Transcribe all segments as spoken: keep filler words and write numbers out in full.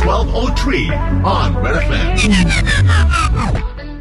twelve oh three on Red F M.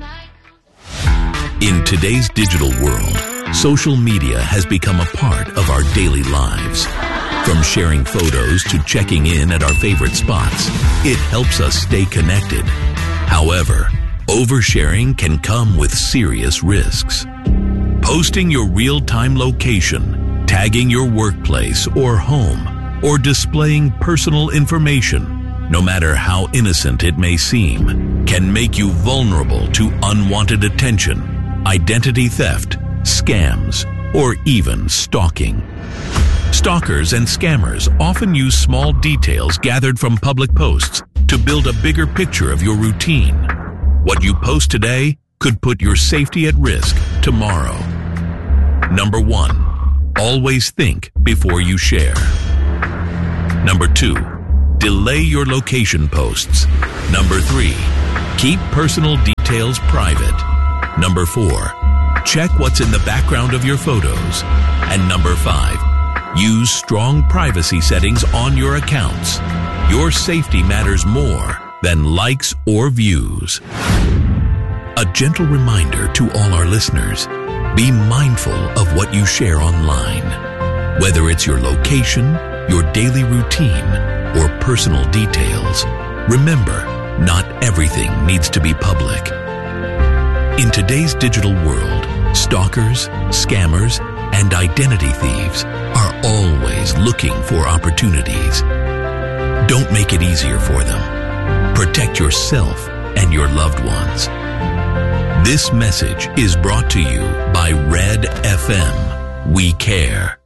In today's digital world, social media has become a part of our daily lives. From sharing photos to checking in at our favorite spots, it helps us stay connected. However, oversharing can come with serious risks. Posting your real-time location, tagging your workplace or home, or displaying personal information, no matter how innocent it may seem, can make you vulnerable to unwanted attention, identity theft, scams, or even stalking. Stalkers and scammers often use small details gathered from public posts to build a bigger picture of your routine. What you post today could put your safety at risk tomorrow. Number one, always think before you share. Number two, delay your location posts. Number three, keep personal details private. Number four, check what's in the background of your photos. And number five, use strong privacy settings on your accounts. Your safety matters more than likes or views. A gentle reminder to all our listeners, be mindful of what you share online. Whether it's your location, your daily routine, or personal details, remember, not everything needs to be public. In today's digital world, stalkers, scammers, and identity thieves are always looking for opportunities. Don't make it easier for them. Protect yourself and your loved ones. This message is brought to you by Red F M. We care.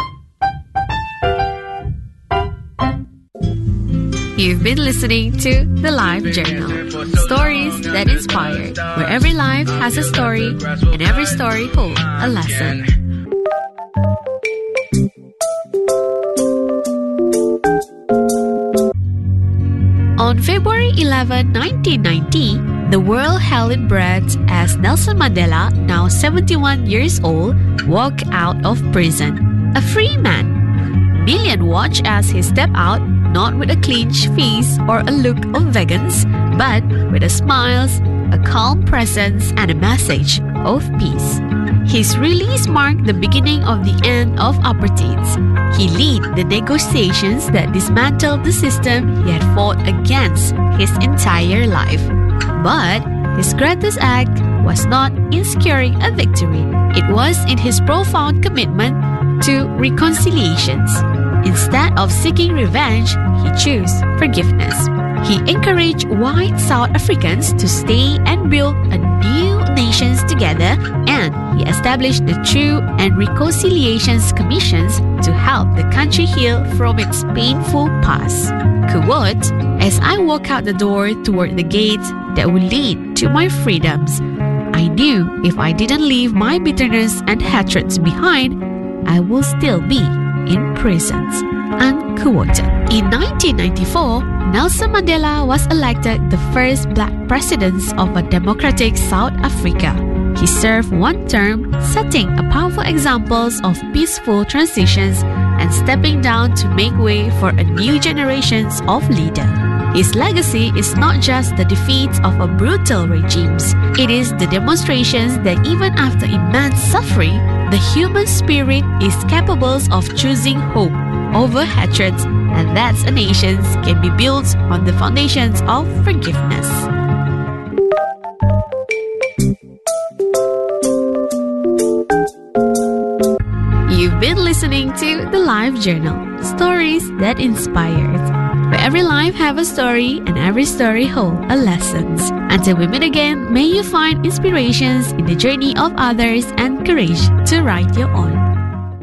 You've been listening to The Life Journal. Stories that inspired, where every life has a story and every story holds a lesson. On February eleventh, nineteen ninety, the world held its breath as Nelson Mandela, now seventy-one years old, walked out of prison. A free man. Millions watched as he stepped out, not with a clenched fist or a look of vengeance, but with a smile, a calm presence, and a message of peace. His release marked the beginning of the end of apartheid. He led the negotiations that dismantled the system he had fought against his entire life. But his greatest act was not in securing a victory. It was in his profound commitment to reconciliations. Instead of seeking revenge, he chose forgiveness. He encouraged white South Africans to stay and build a new nations together, and he established the Truth and Reconciliations Commissions to help the country heal from its painful past. Quote, "As I walk out the door toward the gate that will lead to my freedoms, I knew if I didn't leave my bitterness and hatreds behind, I will still be in prisons." Unquote. In nineteen ninety-four, Nelson Mandela was elected the first black president of a democratic South Africa. He served one term, setting a powerful examples of peaceful transitions and stepping down to make way for a new generation of leaders. His legacy is not just the defeats of a brutal regimes. It is the demonstrations that even after immense suffering, the human spirit is capable of choosing hope over hatred, and that a nation can be built on the foundations of forgiveness. You've been listening to The Life Journal, stories that inspired. Where every life have a story and every story hold a lesson. Until we meet again, may you find inspirations in the journey of others and courage to write your own.